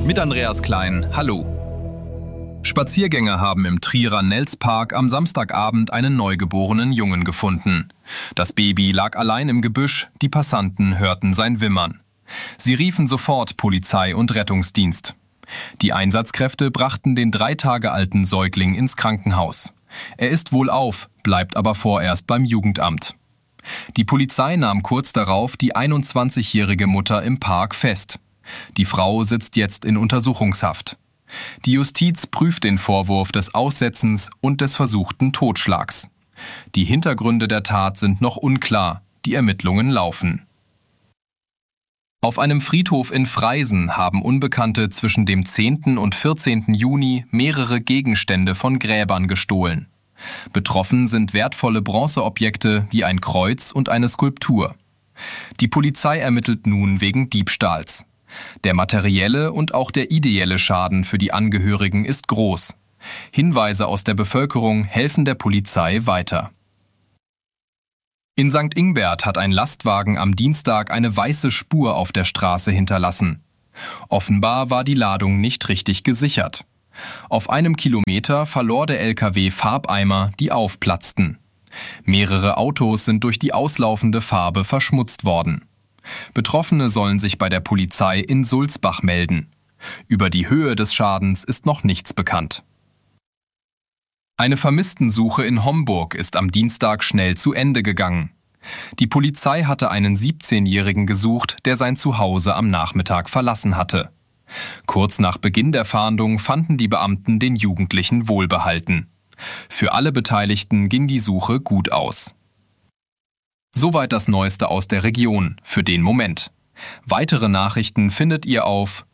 Mit Andreas Klein, hallo. Spaziergänger haben im Trierer Nelspark am Samstagabend einen neugeborenen Jungen gefunden. Das Baby lag allein im Gebüsch, die Passanten hörten sein Wimmern. Sie riefen sofort Polizei und Rettungsdienst. Die Einsatzkräfte brachten den 3 Tage alten Säugling ins Krankenhaus. Er ist wohlauf, bleibt aber vorerst beim Jugendamt. Die Polizei nahm kurz darauf die 21-jährige Mutter im Park fest. Die Frau sitzt jetzt in Untersuchungshaft. Die Justiz prüft den Vorwurf des Aussetzens und des versuchten Totschlags. Die Hintergründe der Tat sind noch unklar, die Ermittlungen laufen. Auf einem Friedhof in Freisen haben Unbekannte zwischen dem 10. und 14. Juni mehrere Gegenstände von Gräbern gestohlen. Betroffen sind wertvolle Bronzeobjekte wie ein Kreuz und eine Skulptur. Die Polizei ermittelt nun wegen Diebstahls. Der materielle und auch der ideelle Schaden für die Angehörigen ist groß. Hinweise aus der Bevölkerung helfen der Polizei weiter. In St. Ingbert hat ein Lastwagen am Dienstag eine weiße Spur auf der Straße hinterlassen. Offenbar war die Ladung nicht richtig gesichert. Auf einem Kilometer verlor der LKW Farbeimer, die aufplatzten. Mehrere Autos sind durch die auslaufende Farbe verschmutzt worden. Betroffene sollen sich bei der Polizei in Sulzbach melden. Über die Höhe des Schadens ist noch nichts bekannt. Eine Vermisstensuche in Homburg ist am Dienstag schnell zu Ende gegangen. Die Polizei hatte einen 17-Jährigen gesucht, der sein Zuhause am Nachmittag verlassen hatte. Kurz nach Beginn der Fahndung fanden die Beamten den Jugendlichen wohlbehalten. Für alle Beteiligten ging die Suche gut aus. Soweit das Neueste aus der Region für den Moment. Weitere Nachrichten findet ihr auf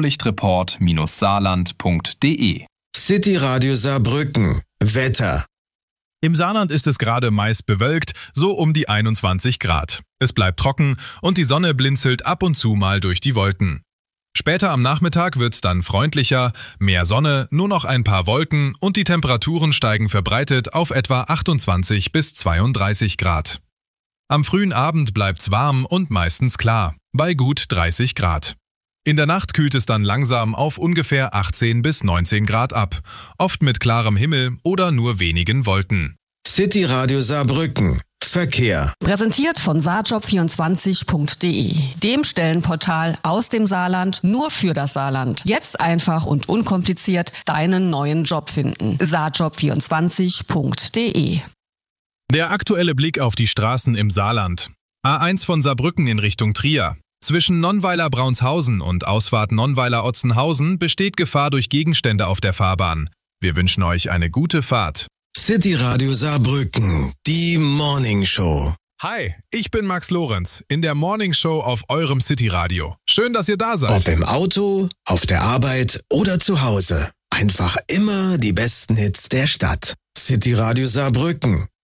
blaulichtreport-saarland.de. City Radio Saarbrücken. Wetter. Im Saarland ist es gerade meist bewölkt, so um die 21 Grad. Es bleibt trocken und die Sonne blinzelt ab und zu mal durch die Wolken. Später am Nachmittag wird's dann freundlicher, mehr Sonne, nur noch ein paar Wolken und die Temperaturen steigen verbreitet auf etwa 28 bis 32 Grad. Am frühen Abend bleibt's warm und meistens klar, bei gut 30 Grad. In der Nacht kühlt es dann langsam auf ungefähr 18 bis 19 Grad ab, oft mit klarem Himmel oder nur wenigen Wolken. City Radio Saarbrücken. Verkehr. Präsentiert von saarjob24.de, dem Stellenportal aus dem Saarland nur für das Saarland. Jetzt einfach und unkompliziert deinen neuen Job finden. saarjob24.de. Der aktuelle Blick auf die Straßen im Saarland. A1 von Saarbrücken in Richtung Trier. Zwischen Nonnweiler-Braunshausen und Ausfahrt Nonnweiler-Otzenhausen besteht Gefahr durch Gegenstände auf der Fahrbahn. Wir wünschen euch eine gute Fahrt. City Radio Saarbrücken, die Morning Show. Hi, ich bin Max Lorenz in der Morning Show auf eurem City Radio. Schön, dass ihr da seid. Ob im Auto, auf der Arbeit oder zu Hause. Einfach immer die besten Hits der Stadt. City Radio Saarbrücken.